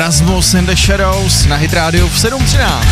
Rasmus and the Shadows na Hit Radio v 7:13.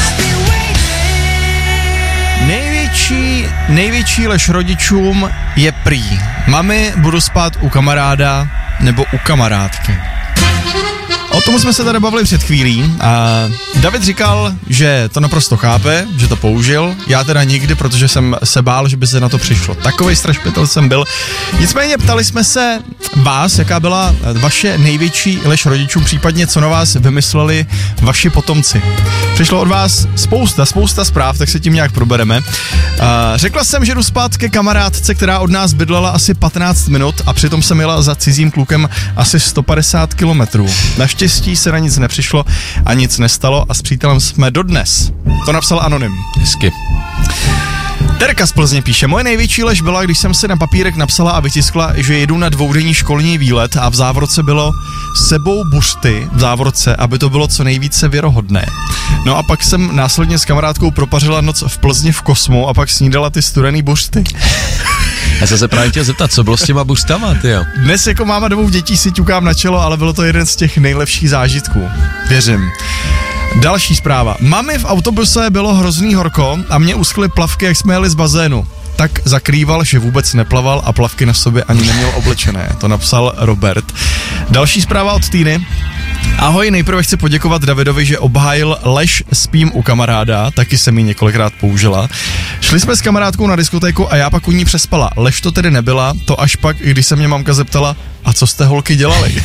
Největší lež rodičům je prý: mami, budu spát u kamaráda nebo u kamarádky. O tom jsme se tady bavili před chvílí a David říkal, že to naprosto chápe, že to použil. Já teda nikdy, protože jsem se bál, že by se na to přišlo. Takovej strašpitel jsem byl. Nicméně ptali jsme se vás, jaká byla vaše největší lež rodičům, případně co na vás vymysleli vaši potomci. Přišlo od vás spousta zpráv, tak se tím nějak probereme. Řekla jsem, že jdu spát ke kamarádce, která od nás bydlela asi 15 minut a přitom jsem jela za cizím klukem asi 150 kilometrů. Naštěstí se na nic nepřišlo a nic nestalo a s přítelem jsme dodnes. To napsal anonym. Hezky. Terka z Plzně píše: moje největší lež byla, když jsem si na papírek napsala a vytiskla, že jedu na 2denní školní výlet a v závorce bylo sebou buřty, v závorce, aby to bylo co nejvíce věrohodné. No a pak jsem následně s kamarádkou propařila noc v Plzni v Kosmu a pak snídala ty studený buřty. Já jsem se právě chtěl zeptat, co bylo s těma buřtama, tyjo? Dnes jako máma 2 dětí si ťukám na čelo, ale bylo to jeden z těch nejlepších zážitků. Věřím. Další zpráva. Mami v autobuse bylo hrozný horko a mě uschly plavky, jak jsme jeli z bazénu. Tak zakrýval, že vůbec neplaval a plavky na sobě ani neměl oblečené. To napsal Robert. Další zpráva od Týny. Ahoj, nejprve chci poděkovat Davidovi, že obhájil lež spím u kamaráda, taky jsem ji několikrát použila. Šli jsme s kamarádkou na diskotéku a já pak u ní přespala. Lež to tedy nebyla, to až pak, když se mě mamka zeptala, a co jste holky dělali?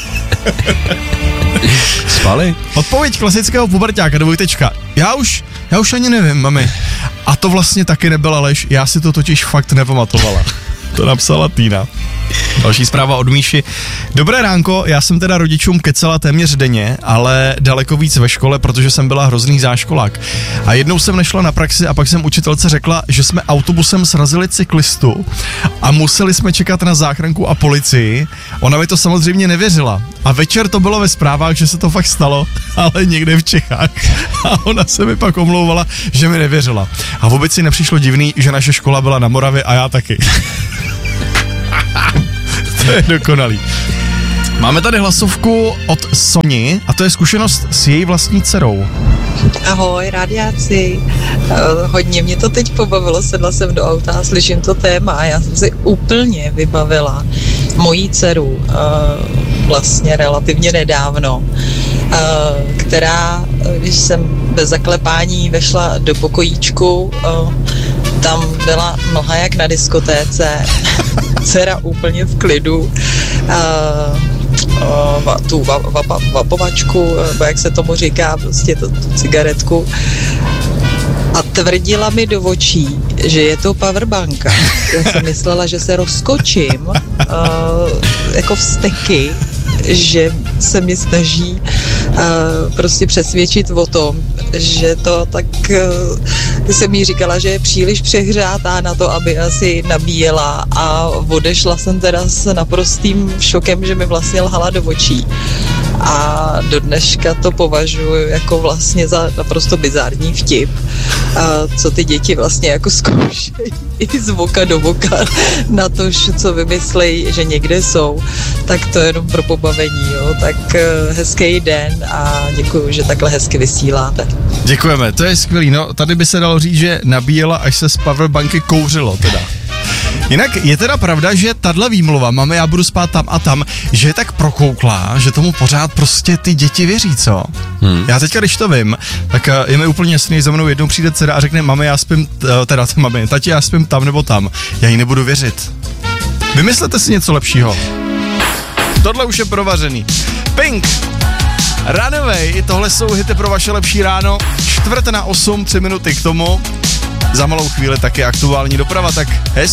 Spali? Odpověď klasického puberťáka, dvojtečka. Já už ani nevím, mami. A to vlastně taky nebyla lež, já si to totiž fakt nepamatovala. To napsala Týna. Další zpráva od Míši. Dobré ránko, já jsem teda rodičům kecela téměř denně, ale daleko víc ve škole, protože jsem byla hrozný záškolák. A jednou jsem nešla na praxi a pak jsem učitelce řekla, že jsme autobusem srazili cyklistu a museli jsme čekat na záchranku a policii. Ona mi to samozřejmě nevěřila. A večer to bylo ve zprávách, že se to fakt stalo, ale někde v Čechách. A ona se mi pak omlouvala, že mi nevěřila. A vůbec si nepřišlo divný, že naše škola byla na Moravě a já taky. To je dokonalý. Máme tady hlasovku od Soni a to je zkušenost s její vlastní dcerou. Ahoj, rádiáci. Hodně mě to teď pobavilo, sedla jsem do auta a slyším to téma a já jsem si úplně vybavila mojí dceru vlastně relativně nedávno, která, když jsem bez zaklepání vešla do pokojíčku, tam byla mlha jak na diskotéce, dcera úplně v klidu, tu vapovačku, jak se tomu říká, prostě tu cigaretku, a tvrdila mi do očí, že je to powerbanka. Já jsem myslela, že se rozkočím jako vzteky, že se mi snaží prostě přesvědčit o tom, že to tak, jsem jí říkala, že je příliš přehřátá na to, aby asi nabíjela, a odešla jsem teda s naprostým šokem, že mi vlastně lhala do očí. A do dneška to považuji jako vlastně za naprosto bizarní vtip, co ty děti vlastně jako zkoušejí i z voka do voka na to, co vymyslejí, že někde jsou, tak to je jenom pro pobavení, jo. Tak hezký den a děkuju, že takhle hezky vysíláte. Děkujeme, to je skvělý, no tady by se dalo říct, že nabíjela, až se z powerbanky kouřilo teda. Jinak je teda pravda, že tahle výmluva, mami, já budu spát tam a tam, že je tak prokouklá, že tomu pořád prostě ty děti věří, co? Já teďka, když to vím, tak je mi úplně jasný, za mnou jednou přijde dcera a řekne, mami, já spím, tati, já spím tam nebo tam. Já jí nebudu věřit. Vymyslete si něco lepšího. Tohle už je provařený. Pink, Runaway, tohle jsou hity pro vaše lepší ráno. 7:45, 3 minuty k tomu. Za malou chvíli taky aktuální doprava, tak hezky.